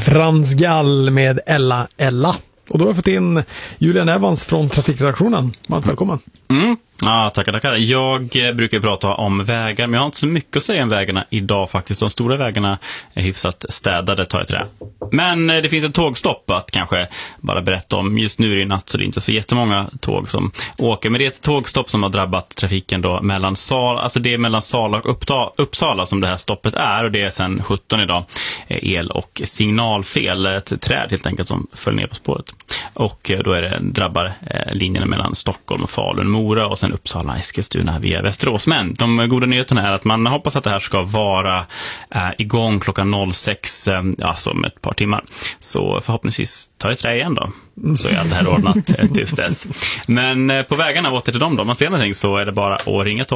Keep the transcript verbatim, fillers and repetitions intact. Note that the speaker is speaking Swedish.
Frans Gall med Ella Ella. Och då har jag fått in Julian Evans från trafikredaktionen. Varmt välkommen. Mm. Ja, tackar, tackar. Jag brukar prata om vägar, men jag har inte så mycket att säga om vägarna idag faktiskt. De stora vägarna är hyfsat städade, tar jag till det. Men det finns ett tågstopp att kanske bara berätta om. Just nu är det natt så det är inte så jättemånga tåg som åker. Men det är ett tågstopp som har drabbat trafiken då mellan Sala, alltså det är mellan Sala och Uppsala som det här stoppet är. Och det är sedan sjutton idag. El- och signalfel, ett träd helt enkelt som föll ner på spåret. Och då är det drabbar linjerna mellan Stockholm och Falun, Mora och sen Uppsala, Eskilstuna via Västerås. Men de goda nyheterna är att man hoppas att det här ska vara äh, igång klockan sex, äh, alltså om ett par timmar. Så förhoppningsvis tar jag trä igen då. Så är allt det här ordnat tills dess. Men äh, på vägarna åter till dem då, man ser någonting så är det bara att ringa tolv